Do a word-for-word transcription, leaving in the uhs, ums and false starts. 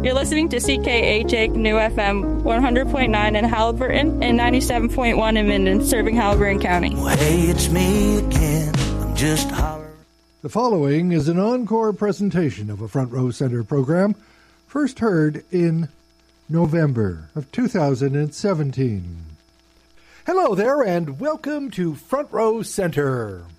You're listening to C K H A New F M one hundred point nine in Halliburton and ninety-seven point one in Minden, serving Halliburton County. Well, hey, it's me again. I'm just hollering. The following is an encore presentation of a Front Row Center program, first heard in November of two thousand seventeen. Hello there, and welcome to Front Row Center.